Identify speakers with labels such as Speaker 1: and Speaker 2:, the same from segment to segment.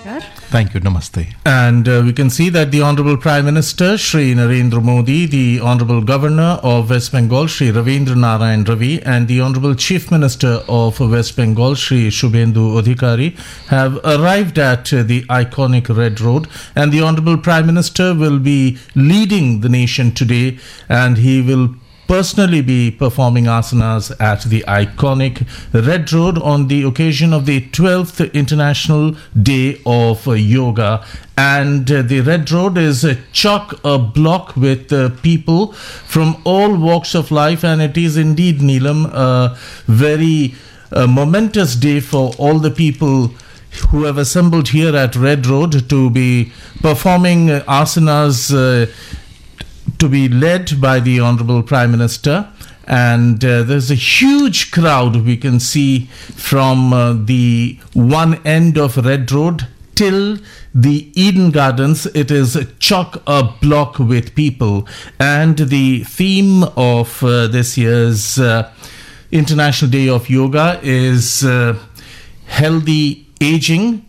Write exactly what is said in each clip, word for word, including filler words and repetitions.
Speaker 1: sir.
Speaker 2: Thank you. Namaste. And uh, we can see that the Honorable Prime Minister, Shri Narendra Modi, the Honorable Governor of West Bengal, Shri Ravindra Narayan Ravi, and the Honorable Chief Minister of West Bengal, Shri Shubhendu Adhikari, have arrived at uh, the iconic Red Road. And the Honorable Prime Minister will be leading the nation today, and he will personally be performing asanas at the iconic Red Road on the occasion of the twelfth International Day of Yoga. And uh, the Red Road is uh, chock-a-block with uh, people from all walks of life, and it is indeed, Neelam, a very uh, momentous day for all the people who have assembled here at Red Road to be performing uh, asanas uh, to be led by the Honorable Prime Minister. And uh, there's a huge crowd we can see from uh, the one end of Red Road till the Eden Gardens. It is chock-a-block with people. And the theme of uh, this year's uh, International Day of Yoga is uh, healthy aging.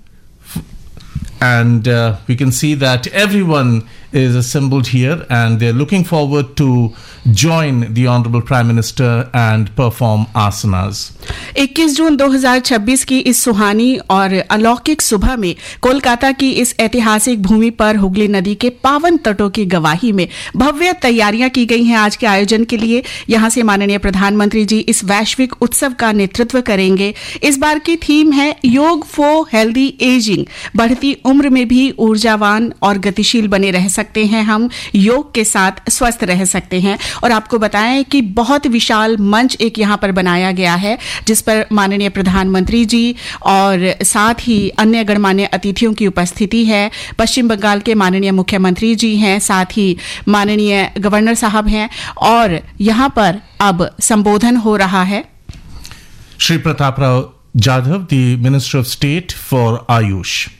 Speaker 2: And uh, we can see that everyone is assembled here, and they're looking forward to join the Honorable Prime Minister and perform asanas.
Speaker 1: इक्कीस जून दो हज़ार छब्बीस की इस सुहानी और अलौकिक सुबह में कोलकाता की इस ऐतिहासिक भूमि पर हुगली नदी के पावन तटों की गवाही में भव्य तैयारियां की गई हैं आज के आयोजन के लिए। यहां से माननीय प्रधानमंत्री जी इस वैश्विक उत्सव का नेतृत्व करेंगे। इस बार की थीम है योग फॉर हेल्दी एजिंग। बढ़ती उम्र में भी ऊर्जावान और गतिशील बने रह सकते हैं हम, योग के साथ स्वस्थ रह सकते हैं। और आपको बताएं कि बहुत विशाल मंच एक यहां पर बनाया गया है, जिस पर माननीय प्रधानमंत्री जी और साथ ही अन्य गणमान्य अतिथियों की उपस्थिति है। पश्चिम बंगाल के माननीय मुख्यमंत्री जी हैं, साथ ही माननीय गवर्नर साहब हैं, और यहां पर अब संबोधन हो रहा है।
Speaker 2: Shri Pratap Rao Jadhav, the minister of state for Ayush.